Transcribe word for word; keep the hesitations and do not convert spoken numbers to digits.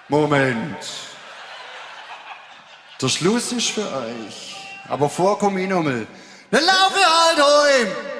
Moment. Der Schluss ist für euch. Aber vor komm ich noch mal. Dann laufe halt heim.